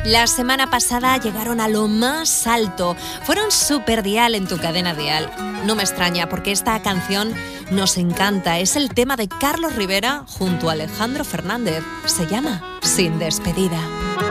La semana pasada llegaron a lo más alto. Fueron súper dial en tu cadena dial. No me extraña porque esta canción nos encanta. Es el tema de Carlos Rivera junto a Alejandro Fernández. Se llama Sin Despedida.